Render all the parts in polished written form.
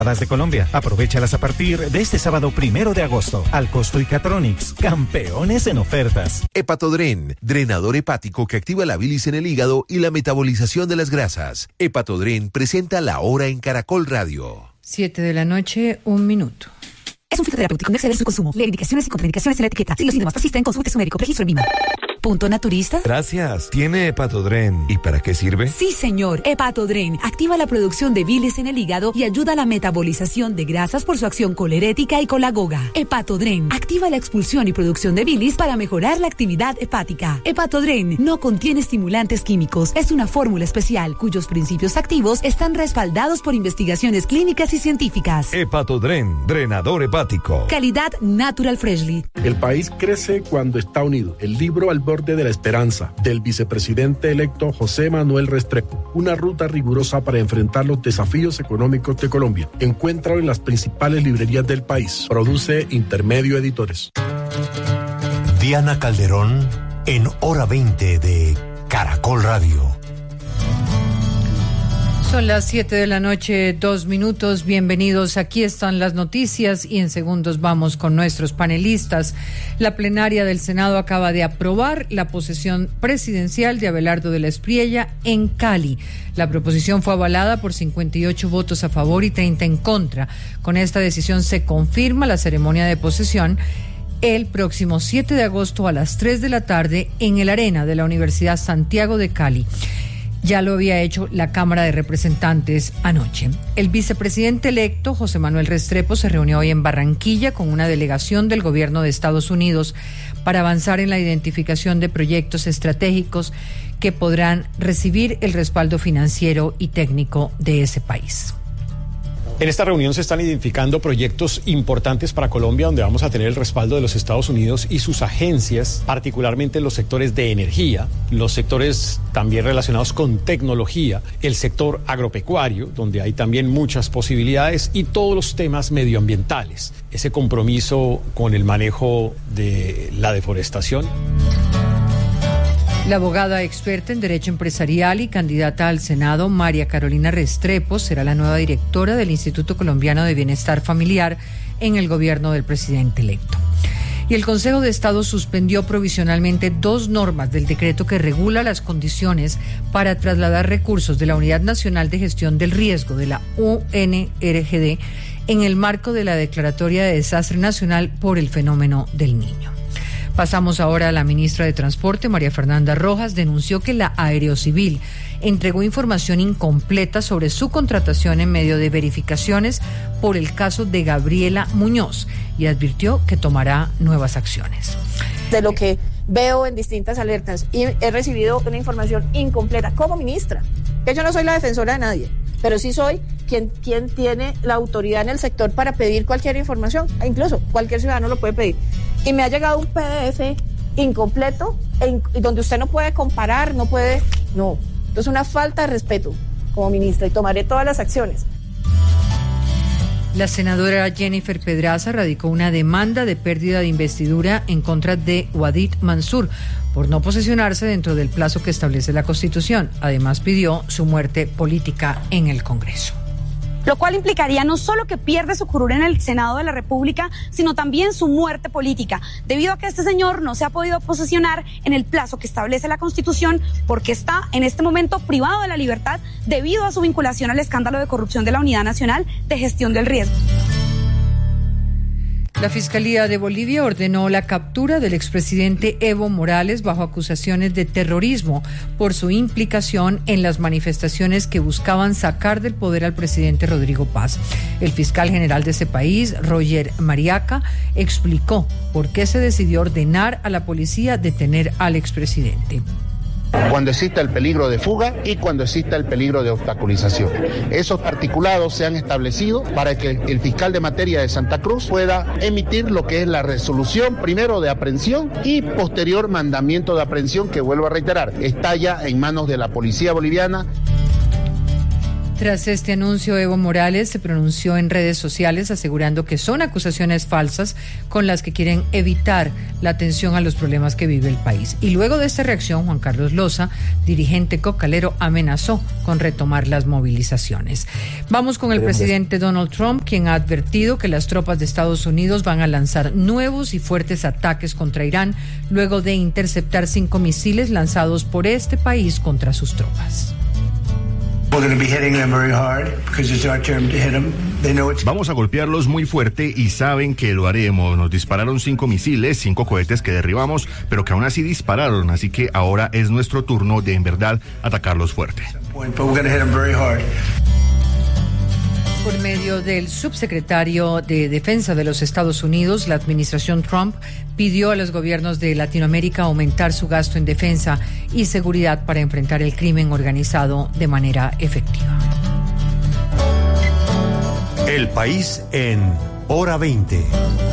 de Colombia. Aprovéchalas a partir de este sábado 1 de agosto. Alcosto y Catronics, campeones en ofertas. Hepatodren, drenador hepático que activa la bilis en el hígado y la metabolización de las grasas. Hepatodren presenta La Hora en Caracol Radio. 7:01 p.m. Es un fitoterapéutico, no exceder su consumo. Lee indicaciones y contraindicaciones en la etiqueta. Si los síntomas persisten, consulte a su médico. Registro en Lima. ¿Punto naturista? Gracias. ¿Tiene Hepatodren? ¿Y para qué sirve? Sí, señor. Hepatodren activa la producción de bilis en el hígado y ayuda a la metabolización de grasas por su acción colerética y colagoga. Hepatodren activa la expulsión y producción de bilis para mejorar la actividad hepática. Hepatodren no contiene estimulantes químicos. Es una fórmula especial cuyos principios activos están respaldados por investigaciones clínicas y científicas. Hepatodren, drenador hepático. Calidad Natural Freshly. El país crece cuando está unido. El libro al borde de la esperanza, del vicepresidente electo José Manuel Restrepo. Una ruta rigurosa para enfrentar los desafíos económicos de Colombia. Encuéntralo en las principales librerías del país. Produce Intermedio Editores. Diana Calderón en Hora 20 de Caracol Radio. Son las 7:02 p.m. Bienvenidos. Aquí están las noticias y en segundos vamos con nuestros panelistas. La plenaria del Senado acaba de aprobar la posesión presidencial de Abelardo de la Espriella en Cali. La proposición fue avalada por 58 votos a favor y 30 en contra. Con esta decisión se confirma la ceremonia de posesión el próximo 7 de agosto a las 3 de la tarde en el Arena de la Universidad Santiago de Cali. Ya lo había hecho la Cámara de Representantes anoche. El vicepresidente electo, José Manuel Restrepo, se reunió hoy en Barranquilla con una delegación del gobierno de Estados Unidos para avanzar en la identificación de proyectos estratégicos que podrán recibir el respaldo financiero y técnico de ese país. En esta reunión se están identificando proyectos importantes para Colombia, donde vamos a tener el respaldo de los Estados Unidos y sus agencias, particularmente en los sectores de energía, los sectores también relacionados con tecnología, el sector agropecuario, donde hay también muchas posibilidades, y todos los temas medioambientales. Ese compromiso con el manejo de la deforestación. La abogada experta en Derecho Empresarial y candidata al Senado, María Carolina Restrepo, será la nueva directora del Instituto Colombiano de Bienestar Familiar en el gobierno del presidente electo. Y el Consejo de Estado suspendió provisionalmente 2 normas del decreto que regula las condiciones para trasladar recursos de la Unidad Nacional de Gestión del Riesgo, de la UNRGD, en el marco de la Declaratoria de Desastre Nacional por el fenómeno del Niño. Pasamos ahora a la ministra de Transporte, María Fernanda Rojas, denunció que la Aerocivil entregó información incompleta sobre su contratación en medio de verificaciones por el caso de Gabriela Muñoz y advirtió que tomará nuevas acciones. De lo que veo en distintas alertas y he recibido una información incompleta como ministra, que yo no soy la defensora de nadie, pero sí soy quien tiene la autoridad en el sector para pedir cualquier información, e incluso cualquier ciudadano lo puede pedir. Y me ha llegado un PDF incompleto donde usted no puede comparar, no. Entonces una falta de respeto como ministra y tomaré todas las acciones. La senadora Jennifer Pedraza radicó una demanda de pérdida de investidura en contra de Wadid Mansur por no posesionarse dentro del plazo que establece la Constitución. Además pidió su muerte política en el Congreso. Lo cual implicaría no solo que pierde su curul en el Senado de la República, sino también su muerte política, debido a que este señor no se ha podido posesionar en el plazo que establece la Constitución, porque está en este momento privado de la libertad debido a su vinculación al escándalo de corrupción de la Unidad Nacional de Gestión del Riesgo. La Fiscalía de Bolivia ordenó la captura del expresidente Evo Morales bajo acusaciones de terrorismo por su implicación en las manifestaciones que buscaban sacar del poder al presidente Rodrigo Paz. El fiscal general de ese país, Roger Mariaca, explicó por qué se decidió ordenar a la policía detener al expresidente. Cuando exista el peligro de fuga y cuando exista el peligro de obstaculización. Esos articulados se han establecido para que el fiscal de materia de Santa Cruz pueda emitir lo que es la resolución primero de aprehensión y posterior mandamiento de aprehensión, que vuelvo a reiterar, está ya en manos de la policía boliviana. Tras este anuncio, Evo Morales se pronunció en redes sociales asegurando que son acusaciones falsas con las que quieren evitar la atención a los problemas que vive el país. Y luego de esta reacción, Juan Carlos Loza, dirigente cocalero, amenazó con retomar las movilizaciones. Vamos con el presidente Donald Trump, quien ha advertido que las tropas de Estados Unidos van a lanzar nuevos y fuertes ataques contra Irán luego de interceptar 5 misiles lanzados por este país contra sus tropas. Vamos a golpearlos muy fuerte y saben que lo haremos. Nos dispararon 5 misiles, 5 cohetes que derribamos, pero que aún así dispararon. Así que ahora es nuestro turno de en verdad atacarlos fuerte. Por medio del subsecretario de Defensa de los Estados Unidos, la administración Trump pidió a los gobiernos de Latinoamérica aumentar su gasto en defensa y seguridad para enfrentar el crimen organizado de manera efectiva. El país en Hora 20.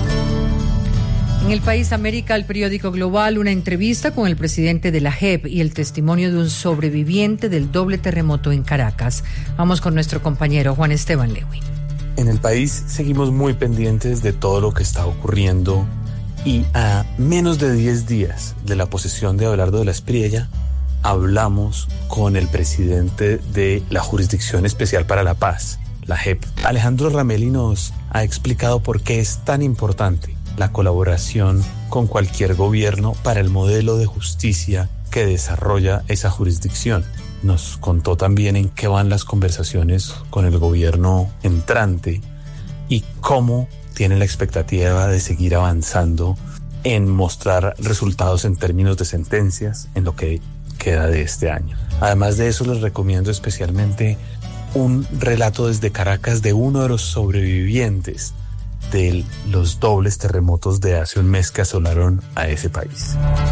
En El País América, el periódico Global, una entrevista con el presidente de la JEP y el testimonio de un sobreviviente del doble terremoto en Caracas. Vamos con nuestro compañero Juan Esteban Lewin. En El País seguimos muy pendientes de todo lo que está ocurriendo y a menos de 10 días de la posesión de Abelardo de la Espriella, hablamos con el presidente de la Jurisdicción Especial para la Paz, la JEP. Alejandro Ramelli nos ha explicado por qué es tan importante la colaboración con cualquier gobierno para el modelo de justicia que desarrolla esa jurisdicción. Nos contó también en qué van las conversaciones con el gobierno entrante y cómo tiene la expectativa de seguir avanzando en mostrar resultados en términos de sentencias en lo que queda de este año. Además de eso, les recomiendo especialmente un relato desde Caracas de uno de los sobrevivientes de los dobles terremotos de hace un mes que asolaron a ese país.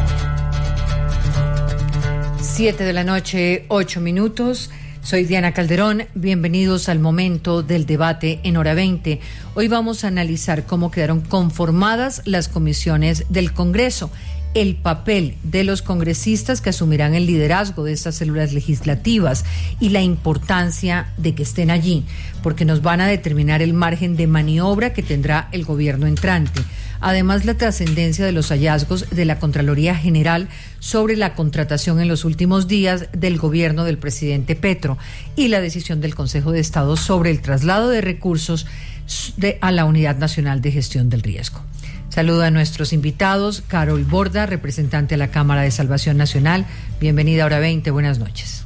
7:08 p.m. Soy Diana Calderón. Bienvenidos al momento del debate en Hora 20. Hoy vamos a analizar cómo quedaron conformadas las comisiones del Congreso, el papel de los congresistas que asumirán el liderazgo de estas células legislativas y la importancia de que estén allí, porque nos van a determinar el margen de maniobra que tendrá el gobierno entrante. Además, la trascendencia de los hallazgos de la Contraloría General sobre la contratación en los últimos días del gobierno del presidente Petro y la decisión del Consejo de Estado sobre el traslado de recursos a la Unidad Nacional de Gestión del Riesgo. Saludo a nuestros invitados. Carol Borda, representante de la Cámara de Salvación Nacional. Bienvenida a Hora 20. Buenas noches.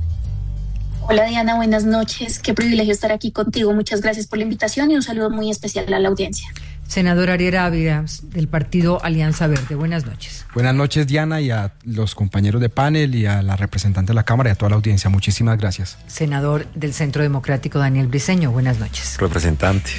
Hola Diana, buenas noches. Qué privilegio estar aquí contigo. Muchas gracias por la invitación y un saludo muy especial a la audiencia. Senador Ariel Ávila, del partido Alianza Verde. Buenas noches. Buenas noches, Diana, y a los compañeros de panel y a la representante de la Cámara y a toda la audiencia. Muchísimas gracias. Senador del Centro Democrático, Daniel Briceño. Buenas noches. Representante,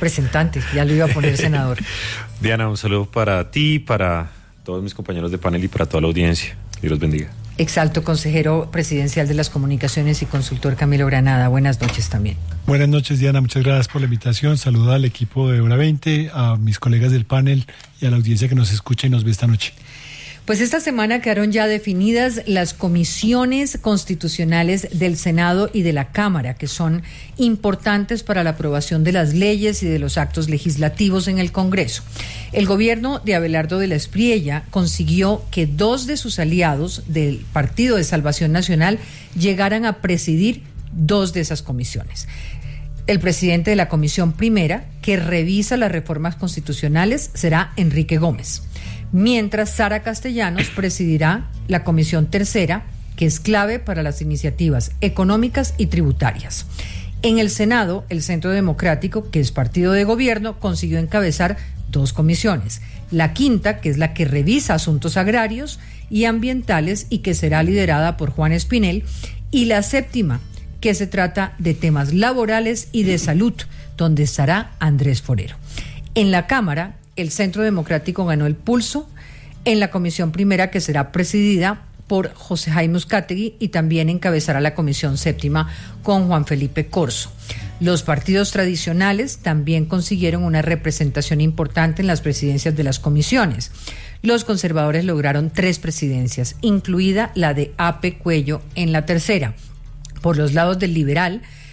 ya lo iba a poner senador. Diana, un saludo para ti, para todos mis compañeros de panel y para toda la audiencia. Dios los bendiga. Exalto consejero presidencial de las comunicaciones y consultor Camilo Granada. Buenas noches también. Buenas noches, Diana, muchas gracias por la invitación. Saludo al equipo de Hora 20, a mis colegas del panel y a la audiencia que nos escucha y nos ve esta noche. Pues esta semana quedaron ya definidas las comisiones constitucionales del Senado y de la Cámara, que son importantes para la aprobación de las leyes y de los actos legislativos en el Congreso. El gobierno de Abelardo de la Espriella consiguió que 2 de sus aliados del Partido de Salvación Nacional llegaran a presidir 2 de esas comisiones. El presidente de la Comisión Primera, que revisa las reformas constitucionales, será Enrique Gómez, mientras Sara Castellanos presidirá la Comisión Tercera, que es clave para las iniciativas económicas y tributarias. En el Senado, el Centro Democrático, que es partido de gobierno, consiguió encabezar 2 comisiones. La quinta, que es la que revisa asuntos agrarios y ambientales y que será liderada por Juan Espinel, y la séptima, que se trata de temas laborales y de salud, donde estará Andrés Forero. En la Cámara, el Centro Democrático ganó el pulso en la Comisión Primera, que será presidida por José Jaime Uzcategui, y también encabezará la Comisión Séptima con Juan Felipe Corzo. Los partidos tradicionales también consiguieron una representación importante en las presidencias de las comisiones. Los conservadores lograron 3 presidencias, incluida la de Ape Cuello en la tercera. Por los lados del liberal,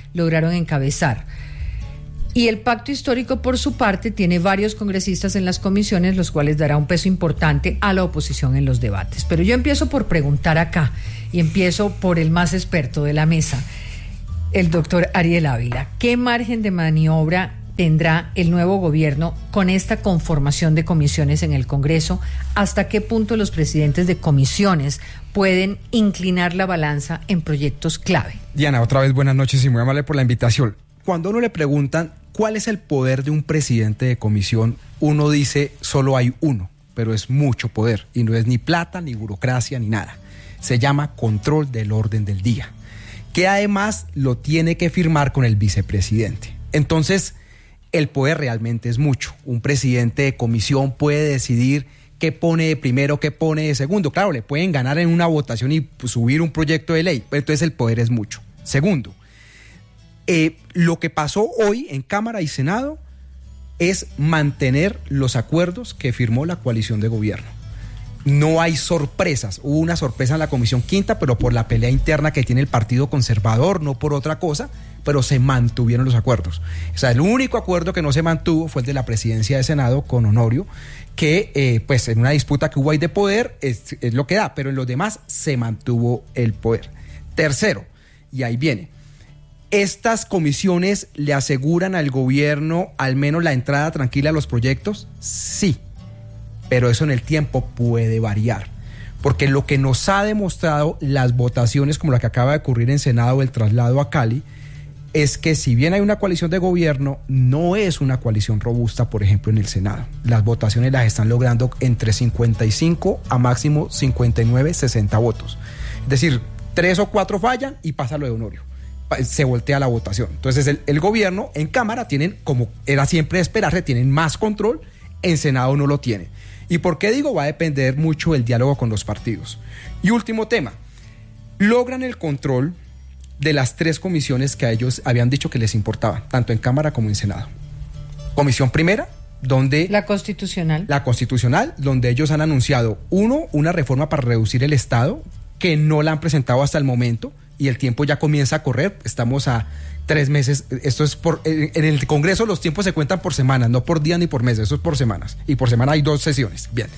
lograron encabezar. Y el pacto histórico, por su parte, tiene varios congresistas en las comisiones, los cuales dará un peso importante a la oposición en los debates. Pero yo empiezo por preguntar acá, y empiezo por el más experto de la mesa, el doctor Ariel Ávila. ¿Qué margen de maniobra tendrá el nuevo gobierno con esta conformación de comisiones en el Congreso? ¿Hasta qué punto los presidentes de comisiones pueden inclinar la balanza en proyectos clave? Diana, otra vez buenas noches y muy amable por la invitación. Cuando a uno le preguntan cuál es el poder de un presidente de comisión, uno dice solo hay uno, pero es mucho poder y no es ni plata, ni burocracia, ni nada. Se llama control del orden del día, que además lo tiene que firmar con el vicepresidente. Entonces, el poder realmente es mucho. Un presidente de comisión puede decidir qué pone de primero, qué pone de segundo. Claro, le pueden ganar en una votación y subir un proyecto de ley, pero entonces el poder es mucho. Segundo, lo que pasó hoy en Cámara y Senado es mantener los acuerdos que firmó la coalición de gobierno. No hay sorpresas. Hubo una sorpresa en la Comisión Quinta, pero por la pelea interna que tiene el Partido Conservador, no por otra cosa, pero se mantuvieron los acuerdos. O sea, el único acuerdo que no se mantuvo fue el de la presidencia de Senado con Honorio, que pues en una disputa que hubo ahí de poder es lo que da, pero en los demás se mantuvo el poder. Tercero, y ahí viene, ¿estas comisiones le aseguran al gobierno al menos la entrada tranquila a los proyectos? Sí, pero eso en el tiempo puede variar, porque lo que nos ha demostrado las votaciones como la que acaba de ocurrir en Senado, el traslado a Cali, es que si bien hay una coalición de gobierno, no es una coalición robusta, por ejemplo, en el Senado. Las votaciones las están logrando entre 55 a máximo 59, 60 votos. Es decir, 3 o 4 fallan y pasa lo de Honorio. Se voltea la votación. Entonces el gobierno en Cámara tienen, como era siempre de esperarse, tienen más control, en Senado no lo tienen. ¿Y por qué digo? Va a depender mucho del diálogo con los partidos. Y último tema, logran el control de las 3 comisiones que a ellos habían dicho que les importaba, tanto en Cámara como en Senado. Comisión primera, donde... La constitucional, donde ellos han anunciado, una reforma para reducir el Estado, que no la han presentado hasta el momento, y el tiempo ya comienza a correr, estamos a 3 meses, esto es en el Congreso los tiempos se cuentan por semanas, no por día ni por meses, eso es por semanas, y por semana hay 2 sesiones, bien.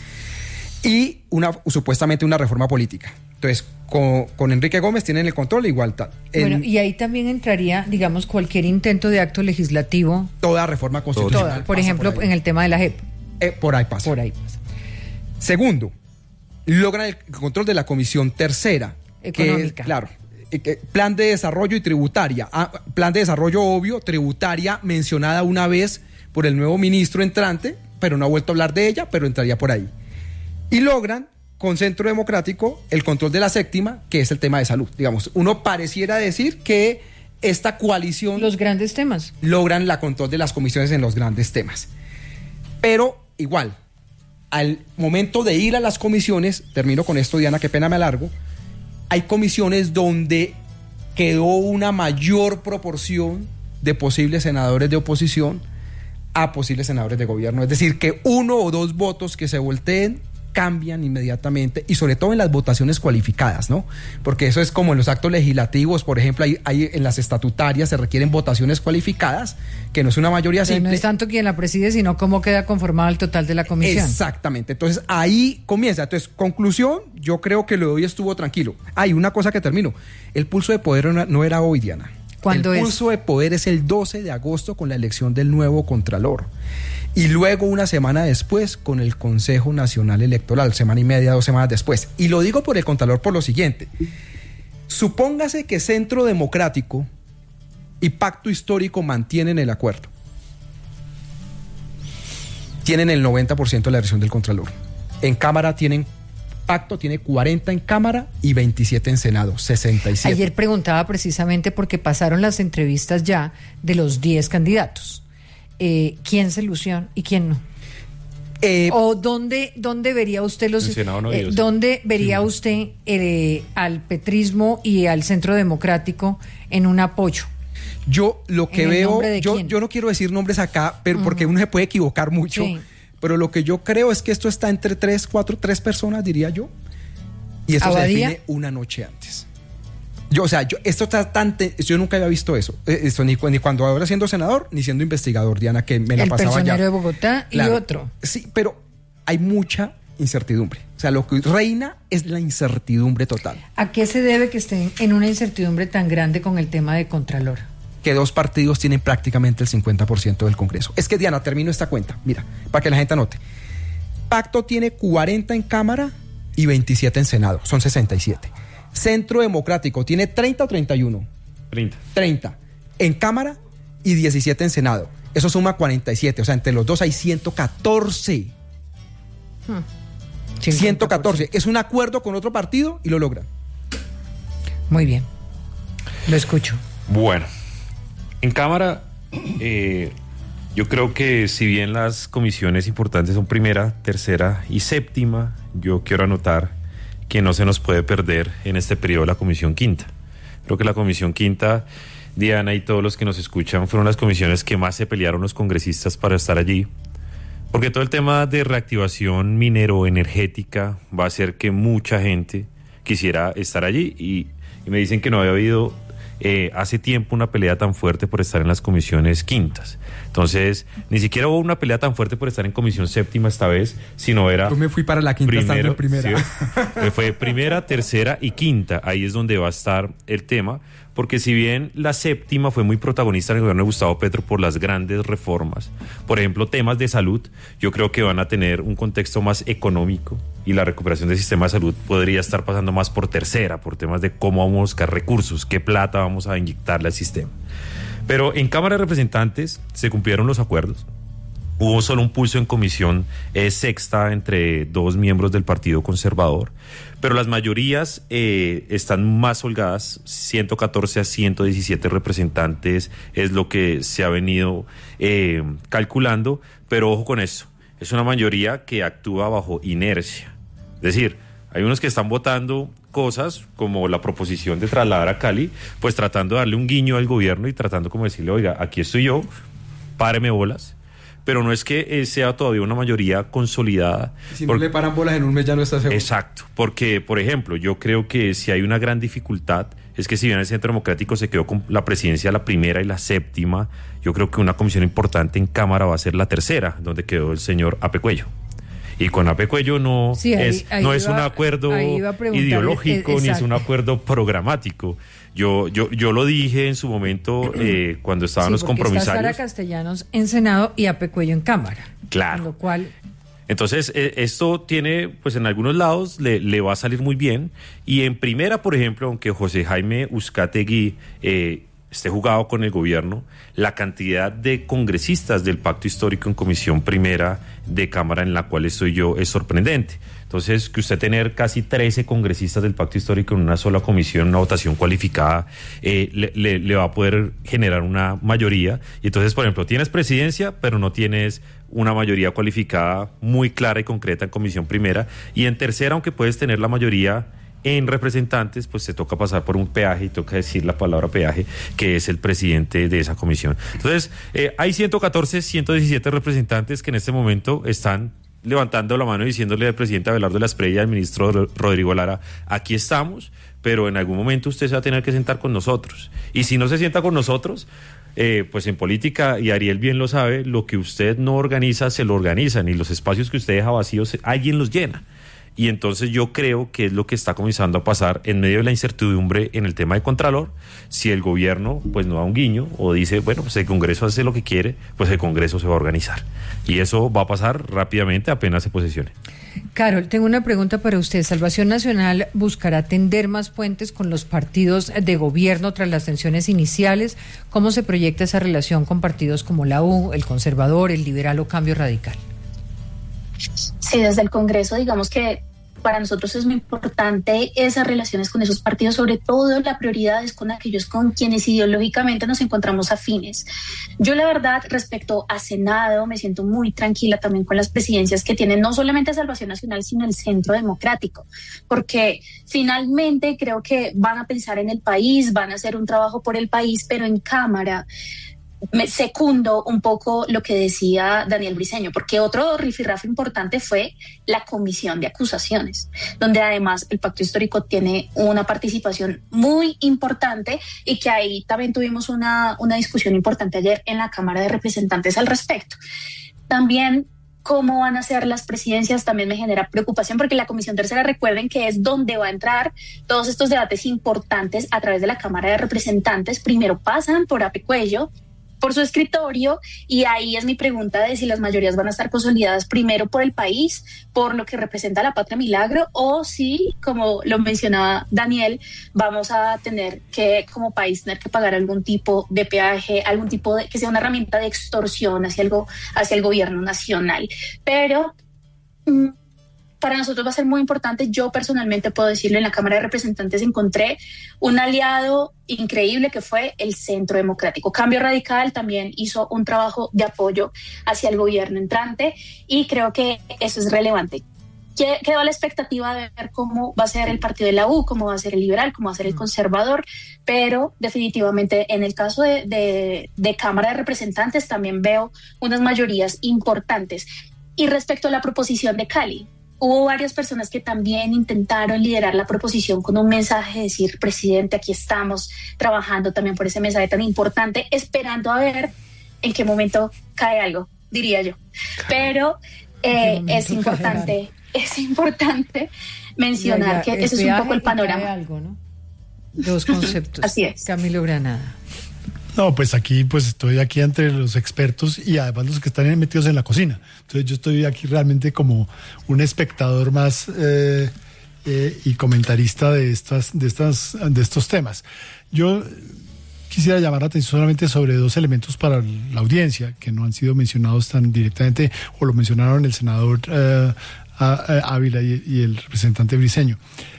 Y supuestamente una reforma política. Entonces, con Enrique Gómez tienen el control de igualdad. Bueno, y ahí también entraría, digamos, cualquier intento de acto legislativo. Toda reforma constitucional. Por ejemplo, en el tema de la JEP. Por ahí pasa. Segundo, logran el control de la comisión tercera. Económica. Plan de desarrollo y tributaria. Plan de desarrollo obvio, tributaria mencionada una vez por el nuevo ministro entrante, pero no ha vuelto a hablar de ella, pero entraría por ahí. Y logran, con Centro Democrático, el control de la séptima, que es el tema de salud. Digamos, uno pareciera decir que esta coalición... Los grandes temas. Logran la control de las comisiones en los grandes temas. Pero igual, al momento de ir a las comisiones, termino con esto, Diana, qué pena me alargo, hay comisiones donde quedó una mayor proporción de posibles senadores de oposición a posibles senadores de gobierno. Es decir, que 1 o 2 votos que se volteen cambian inmediatamente, y sobre todo en las votaciones cualificadas, ¿no? Porque eso es como en los actos legislativos, por ejemplo, hay en las estatutarias se requieren votaciones cualificadas, que no es una mayoría simple. No es tanto quien la preside, sino cómo queda conformado el total de la comisión. Exactamente, entonces ahí comienza. Entonces, conclusión, yo creo que lo de hoy estuvo tranquilo. Hay una cosa que termino, el pulso de poder no era hoy, Diana. ¿Cuándo es? El pulso de poder es el 12 de agosto con la elección del nuevo Contralor. Y luego una semana después con el Consejo Nacional Electoral, semana y media, 2 semanas después. Y lo digo por el Contralor por lo siguiente. Supóngase que Centro Democrático y Pacto Histórico mantienen el acuerdo. Tienen el 90% de la elección del Contralor. En Cámara Pacto tiene 40 en Cámara y 27 en Senado, 67. Ayer preguntaba precisamente porque pasaron las entrevistas ya de los 10 candidatos. ¿Quién se lució y quién no? ¿O dónde vería usted dónde vería usted al petrismo y al Centro Democrático en un apoyo? Yo lo que veo, yo no quiero decir nombres acá, pero porque uno se puede equivocar mucho. Sí. Pero lo que yo creo es que esto está entre 3 personas, diría yo. Y esto se define una noche antes. Yo nunca había visto eso. Esto ni cuando ahora siendo senador, ni siendo investigador, Diana, que me la pasaba ya. El personero de Bogotá y otro. Sí, pero hay mucha incertidumbre. O sea, lo que reina es la incertidumbre total. ¿A qué se debe que estén en una incertidumbre tan grande con el tema de Contralor? Que dos partidos tienen prácticamente el 50% del Congreso. Es que, Diana, termino esta cuenta. Mira, para que la gente anote. Pacto tiene 40 en Cámara y 27 en Senado. Son 67. Centro Democrático tiene 30 o 31. 30 en Cámara y 17 en Senado. Eso suma 47. O sea, entre los dos hay 114. 114. Es un acuerdo con otro partido y lo logran. Muy bien. Lo escucho. Bueno, en Cámara, yo creo que si bien las comisiones importantes son primera, tercera y séptima, yo quiero anotar que no se nos puede perder en este periodo la comisión quinta. Creo que la comisión quinta, Diana y todos los que nos escuchan, fueron las comisiones que más se pelearon los congresistas para estar allí, porque todo el tema de reactivación minero-energética va a hacer que mucha gente quisiera estar allí y me dicen que no había habido hace tiempo una pelea tan fuerte por estar en las comisiones quintas. Entonces, ni siquiera hubo una pelea tan fuerte por estar en comisión séptima esta vez, sino era... Yo me fui para la quinta estando en primera. Sí, fue primera, tercera y quinta. Ahí es donde va a estar el tema, porque si bien la séptima fue muy protagonista en el gobierno de Gustavo Petro por las grandes reformas, por ejemplo, temas de salud, yo creo que van a tener un contexto más económico y la recuperación del sistema de salud podría estar pasando más por tercera, por temas de cómo vamos a buscar recursos, qué plata vamos a inyectarle al sistema. Pero en Cámara de Representantes se cumplieron los acuerdos. Hubo solo un pulso en comisión sexta entre dos miembros del Partido Conservador, pero las mayorías están más holgadas, 114 a 117 representantes es lo que se ha venido calculando, pero ojo con esto, es una mayoría que actúa bajo inercia. Es decir, hay unos que están votando cosas como la proposición de trasladar a Cali, pues tratando de darle un guiño al gobierno y tratando como decirle, oiga, aquí estoy yo, páreme bolas. Pero no es que sea todavía una mayoría consolidada. Si no le paran bolas en un mes ya no está seguro. Exacto, porque, por ejemplo, yo creo que si hay una gran dificultad, es que si bien el Centro Democrático se quedó con la presidencia la primera y la séptima, yo creo que una comisión importante en Cámara va a ser la tercera, donde quedó el señor Ape Cuello. Y con Ape Cuello no es un acuerdo ideológico ni es un acuerdo programático. Yo lo dije en su momento cuando estaban los compromisarios. Está Sara Castellanos en Senado y Ape Cuello en Cámara. Claro. Lo cual... Entonces, esto tiene, pues en algunos lados le va a salir muy bien. Y en primera, por ejemplo, aunque José Jaime Uzcategui esté jugado con el gobierno, la cantidad de congresistas del Pacto Histórico en Comisión Primera de Cámara en la cual estoy yo es sorprendente. Entonces, que usted tener casi 13 congresistas del Pacto Histórico en una sola comisión, una votación cualificada, le va a poder generar una mayoría. Y entonces, por ejemplo, tienes presidencia, pero no tienes una mayoría cualificada muy clara y concreta en Comisión Primera. Y en tercera, aunque puedes tener la mayoría en representantes, pues se toca pasar por un peaje y toca decir la palabra peaje, que es el presidente de esa comisión. Entonces, hay 114, 117 representantes que en este momento están levantando la mano y diciéndole al presidente Abelardo de la Espriella y al ministro Rodrigo Lara, aquí estamos, pero en algún momento usted se va a tener que sentar con nosotros. Y si no se sienta con nosotros, pues en política, y Ariel bien lo sabe, lo que usted no organiza, se lo organizan, y los espacios que usted deja vacíos, alguien los llena. Y entonces yo creo que es lo que está comenzando a pasar en medio de la incertidumbre en el tema de Contralor. Si el gobierno pues no da un guiño o dice, bueno, pues el Congreso hace lo que quiere, pues el Congreso se va a organizar. Y eso va a pasar rápidamente apenas se posesione. Carol, tengo una pregunta para usted. ¿Salvación Nacional buscará tender más puentes con los partidos de gobierno tras las tensiones iniciales? ¿Cómo se proyecta esa relación con partidos como la U, el Conservador, el Liberal o Cambio Radical? Sí, desde el Congreso, digamos que para nosotros es muy importante esas relaciones con esos partidos, sobre todo la prioridad es con aquellos con quienes ideológicamente nos encontramos afines. Yo la verdad, respecto a Senado, me siento muy tranquila también con las presidencias que tienen no solamente Salvación Nacional, sino el Centro Democrático, porque finalmente creo que van a pensar en el país, van a hacer un trabajo por el país, pero en Cámara me secundo un poco lo que decía Daniel Briceño, porque otro rifirrafe importante fue la comisión de acusaciones, donde además el pacto histórico tiene una participación muy importante y que ahí también tuvimos una discusión importante ayer en la Cámara de Representantes al respecto. También cómo van a ser las presidencias también me genera preocupación, porque la Comisión Tercera, recuerden que es donde va a entrar todos estos debates importantes a través de la Cámara de Representantes. Primero pasan por Ape Cuello, por su escritorio, y ahí es mi pregunta de si las mayorías van a estar consolidadas primero por el país, por lo que representa la Patria Milagro, o si, como lo mencionaba Daniel, vamos a tener que, como país, tener que pagar algún tipo de peaje, algún tipo de, que sea una herramienta de extorsión hacia el gobierno nacional. Pero para nosotros va a ser muy importante. Yo personalmente puedo decirlo, en la Cámara de Representantes encontré un aliado increíble que fue el Centro Democrático. Cambio Radical también hizo un trabajo de apoyo hacia el gobierno entrante y creo que eso es relevante. Quedó la expectativa de ver cómo va a ser el partido de la U, cómo va a ser el liberal, cómo va a ser el conservador, pero definitivamente en el caso de Cámara de Representantes también veo unas mayorías importantes. Y respecto a la proposición de Cali, hubo varias personas que también intentaron liderar la proposición con un mensaje de decir, presidente, aquí estamos trabajando también por ese mensaje tan importante, esperando a ver en qué momento cae algo, diría yo. Pero es importante mencionar que ese es un poco el panorama. Algo, ¿no? Dos conceptos. Así es. Camilo Granada. No, pues estoy aquí entre los expertos y además los que están metidos en la cocina. Entonces yo estoy aquí realmente como un espectador más y comentarista de estos temas. Yo quisiera llamar la atención solamente sobre dos elementos para la audiencia que no han sido mencionados tan directamente, o lo mencionaron el senador Ávila y el representante Briceño.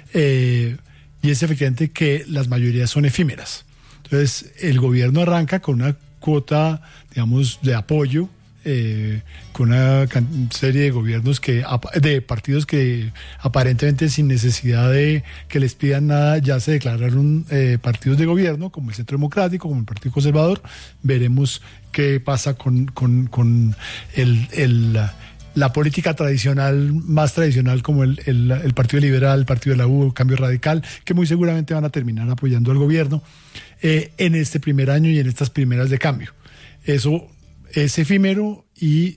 Y es efectivamente que las mayorías son efímeras. Entonces, el gobierno arranca con una cuota, digamos, de apoyo, con una serie de gobiernos de partidos que aparentemente sin necesidad de que les pidan nada ya se declararon partidos de gobierno, como el Centro Democrático, como el Partido Conservador. Veremos qué pasa con la política tradicional, más tradicional, como el Partido Liberal, el Partido de la U, el Cambio Radical, que muy seguramente van a terminar apoyando al gobierno en este primer año y en estas primeras de cambio. Eso es efímero y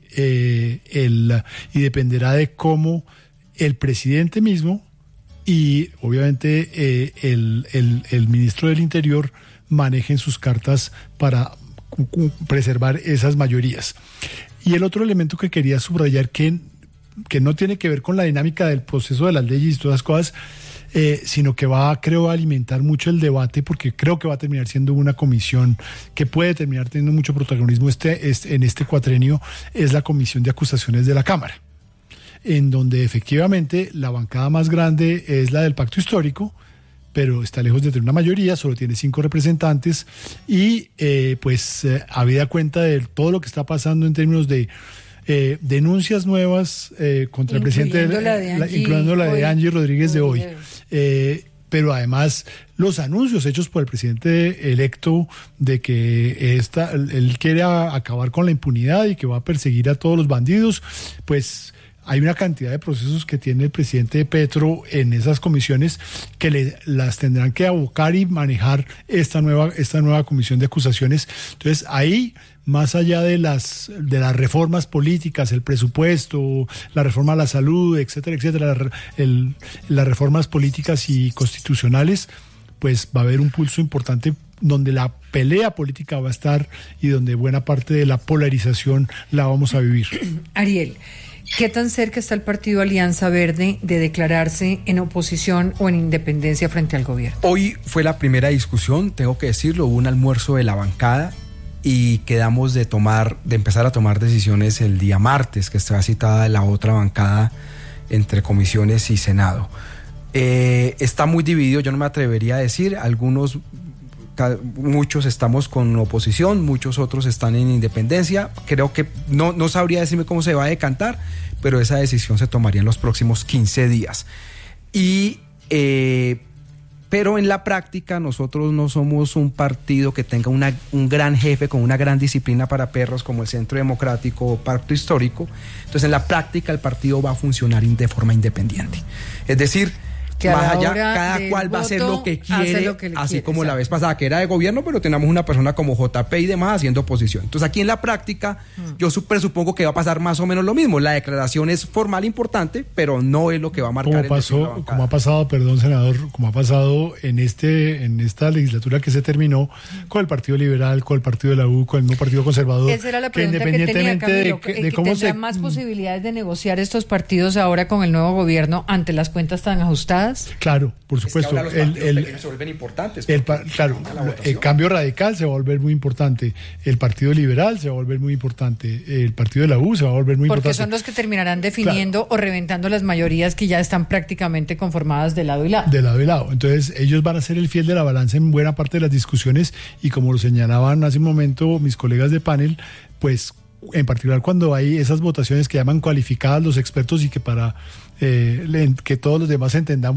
dependerá de cómo el presidente mismo y obviamente el ministro del Interior manejen sus cartas para preservar esas mayorías. Y el otro elemento que quería subrayar, que no tiene que ver con la dinámica del proceso de las leyes y todas las cosas, sino que va, creo, a alimentar mucho el debate, porque creo que va a terminar siendo una comisión que puede terminar teniendo mucho protagonismo en este cuatrenio, es la Comisión de Acusaciones de la Cámara, en donde efectivamente la bancada más grande es la del Pacto Histórico, pero está lejos de tener una mayoría, solo tiene 5 representantes y habida cuenta de todo lo que está pasando en términos de denuncias nuevas contra el presidente, incluyendo la de Angie Rodríguez de hoy. Pero además los anuncios hechos por el presidente electo de que él quiere acabar con la impunidad y que va a perseguir a todos los bandidos, pues hay una cantidad de procesos que tiene el presidente Petro en esas comisiones que las tendrán que abocar y manejar esta nueva comisión de acusaciones. Entonces ahí, más allá de las reformas políticas, el presupuesto, la reforma a la salud, etcétera, etcétera, las reformas políticas y constitucionales, pues va a haber un pulso importante donde la pelea política va a estar y donde buena parte de la polarización la vamos a vivir. Ariel, ¿qué tan cerca está el partido Alianza Verde de declararse en oposición o en independencia frente al gobierno? Hoy fue la primera discusión, tengo que decirlo, hubo un almuerzo de la bancada y quedamos de empezar a tomar decisiones el día martes, que está citada la otra bancada entre comisiones y Senado. Está muy dividido, yo no me atrevería a decir, muchos estamos con oposición, muchos otros están en independencia. Creo que no sabría decirme cómo se va a decantar, pero esa decisión se tomaría en los próximos 15 días. Pero en la práctica nosotros no somos un partido que tenga un gran jefe con una gran disciplina para perros como el Centro Democrático o Pacto Histórico. Entonces en la práctica el partido va a funcionar de forma independiente. Es decir, que más allá, cada cual va a hacer lo que quiere, así como la vez pasada que era de gobierno, pero tenemos una persona como JP y demás haciendo oposición. Entonces aquí en la práctica yo supongo que va a pasar más o menos lo mismo. La declaración es formal importante, pero no es lo que va a marcar como ha pasado, perdón, senador, como ha pasado en esta legislatura que se terminó con el Partido Liberal, con el Partido de la U, con el mismo Partido Conservador. Esa era la pregunta que tenía, Camilo, de cómo ¿tendrán más posibilidades de negociar estos partidos ahora con el nuevo gobierno ante las cuentas tan ajustadas? Claro, por supuesto. Es que ahora los partidos se vuelven importantes. El cambio radical se va a volver muy importante. El Partido Liberal se va a volver muy importante. El Partido de la U se va a volver muy importante. Porque son los que terminarán definiendo o reventando las mayorías que ya están prácticamente conformadas de lado y lado. De lado y lado. Entonces, ellos van a ser el fiel de la balanza en buena parte de las discusiones y como lo señalaban hace un momento mis colegas de panel, pues en particular cuando hay esas votaciones que llaman cualificadas los expertos y que para que todos los demás entendamos